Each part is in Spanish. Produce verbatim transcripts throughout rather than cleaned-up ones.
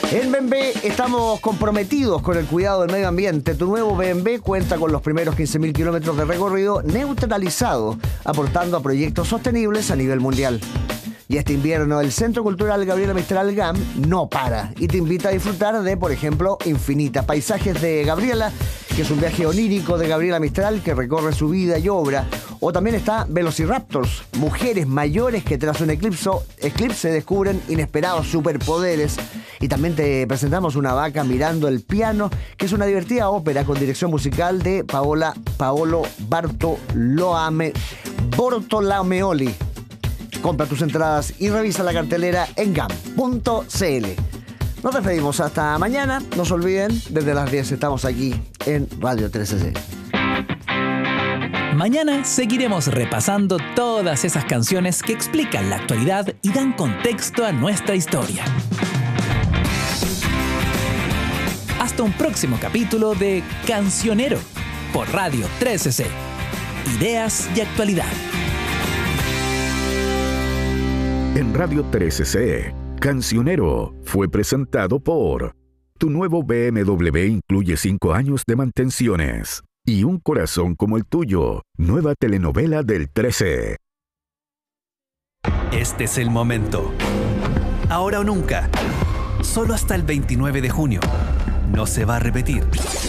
En B M W estamos comprometidos con el cuidado del medio ambiente. Tu nuevo B M W cuenta con los primeros quince mil kilómetros de recorrido neutralizado, aportando a proyectos sostenibles a nivel mundial. Y este invierno el Centro Cultural Gabriela Mistral G A M no para y te invita a disfrutar de, por ejemplo, Infinita, Paisajes de Gabriela, que es un viaje onírico de Gabriela Mistral que recorre su vida y obra. O también está Velociraptors, mujeres mayores que tras un eclipse, eclipse descubren inesperados superpoderes. Y también te presentamos Una vaca mirando el piano, que es una divertida ópera con dirección musical de Paola Paolo Bartolome, Bortolomeoli. Compra tus entradas y revisa la cartelera en gam punto c l. Nos despedimos hasta mañana. No se olviden, desde las diez estamos aquí en Radio trece C. Mañana seguiremos repasando todas esas canciones que explican la actualidad y dan contexto a nuestra historia. Hasta un próximo capítulo de Cancionero por Radio trece C. Ideas y actualidad. En Radio trece C, Cancionero fue presentado por... Tu nuevo B M W incluye cinco años de mantenciones y un corazón como el tuyo. Nueva telenovela del trece. Este es el momento. Ahora o nunca. Solo hasta el veintinueve de junio. No se va a repetir.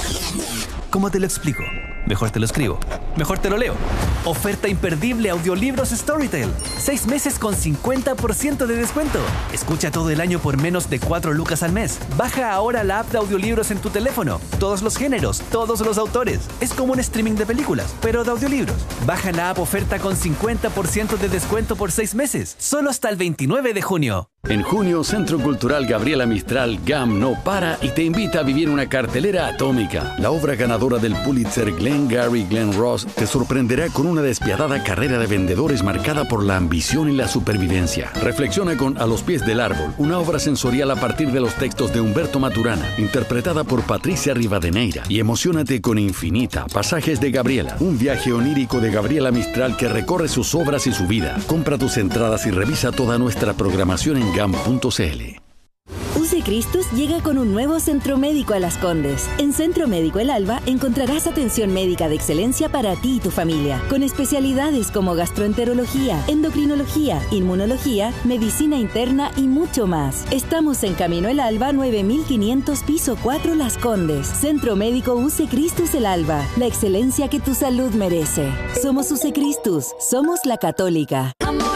¿Cómo te lo explico? Mejor te lo escribo. Mejor te lo leo. Oferta imperdible Audiolibros Storytel. Seis meses con cincuenta por ciento de descuento. Escucha todo el año por menos de cuatro lucas al mes. Baja ahora la app de audiolibros en tu teléfono. Todos los géneros, todos los autores. Es como un streaming de películas, pero de audiolibros. Baja la app Oferta con cincuenta por ciento de descuento por seis meses. Solo hasta el veintinueve de junio. En junio, Centro Cultural Gabriela Mistral G A M no para y te invita a vivir una cartelera atómica. La obra ganadora del Pulitzer Glengarry Glen Ross te sorprenderá con una despiadada carrera de vendedores marcada por la ambición y la supervivencia. Reflexiona con A los pies del árbol, una obra sensorial a partir de los textos de Humberto Maturana, interpretada por Patricia Rivadeneira. Y emociónate con Infinita, Pasajes de Gabriela, un viaje onírico de Gabriela Mistral que recorre sus obras y su vida. Compra tus entradas y revisa toda nuestra programación en gam punto c l. U C Cristus llega con un nuevo centro médico a Las Condes. En Centro Médico El Alba encontrarás atención médica de excelencia para ti y tu familia, con especialidades como gastroenterología, endocrinología, inmunología, medicina interna y mucho más. Estamos en Camino El Alba, nueve mil quinientos, piso cuatro, Las Condes. Centro Médico U C Cristus El Alba, la excelencia que tu salud merece. Somos U C Cristus, somos la católica.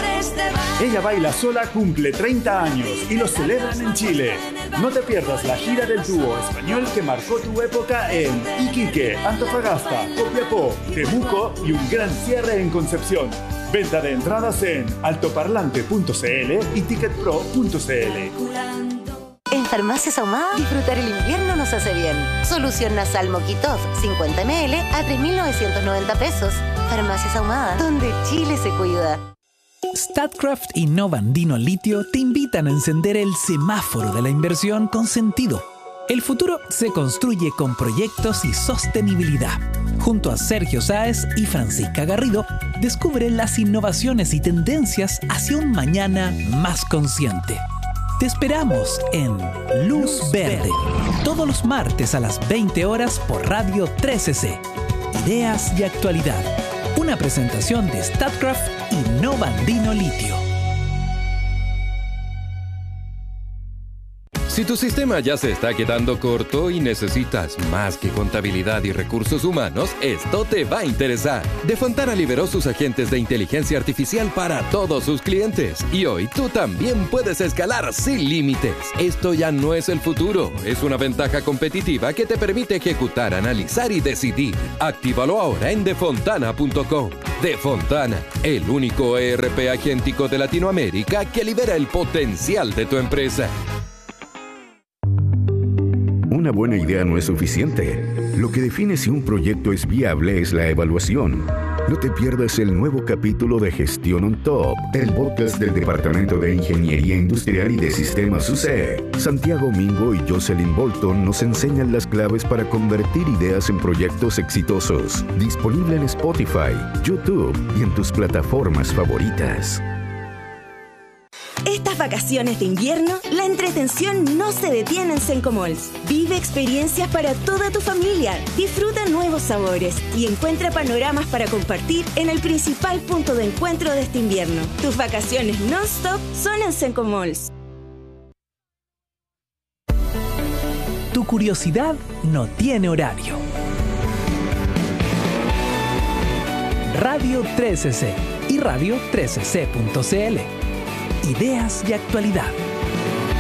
Ella Baila Sola cumple treinta años y lo celebran en Chile. No te pierdas la gira del dúo español que marcó tu época en Iquique, Antofagasta, Copiapó, Temuco y un gran cierre en Concepción. Venta de entradas en altoparlante punto c l y ticketpro punto c l. En Farmacias Ahumada, disfrutar el invierno nos hace bien. Solución nasal Moquitov, cincuenta mililitros a tres mil novecientos noventa pesos. Farmacias Ahumada, donde Chile se cuida. Statkraft y Novandino Litio te invitan a encender el semáforo de la inversión con sentido. El futuro se construye con proyectos y sostenibilidad. Junto a Sergio Sáez y Francisca Garrido, descubre las innovaciones y tendencias hacia un mañana más consciente. Te esperamos en Luz Verde, todos los martes a las veinte horas por Radio trece C. Ideas y actualidad. Una presentación de Statkraft y Novandino Litio. Si tu sistema ya se está quedando corto y necesitas más que contabilidad y recursos humanos, esto te va a interesar. Defontana liberó sus agentes de inteligencia artificial para todos sus clientes. Y hoy tú también puedes escalar sin límites. Esto ya no es el futuro, es una ventaja competitiva que te permite ejecutar, analizar y decidir. Actívalo ahora en defontana punto com. Defontana, el único E R P agéntico de Latinoamérica que libera el potencial de tu empresa. Una buena idea no es suficiente. Lo que define si un proyecto es viable es la evaluación. No te pierdas el nuevo capítulo de Gestión on Top, el podcast del Departamento de Ingeniería Industrial y de Sistemas U C. Santiago Mingo y Jocelyn Bolton nos enseñan las claves para convertir ideas en proyectos exitosos. Disponible en Spotify, YouTube y en tus plataformas favoritas. Esta vacaciones de invierno, la entretención no se detiene en Senco Malls. Vive experiencias para toda tu familia, disfruta nuevos sabores y encuentra panoramas para compartir en el principal punto de encuentro de este invierno. Tus vacaciones non-stop son en Senco Malls. Tu curiosidad no tiene horario. Radio trece C y radio trece c punto c l. Ideas y actualidad.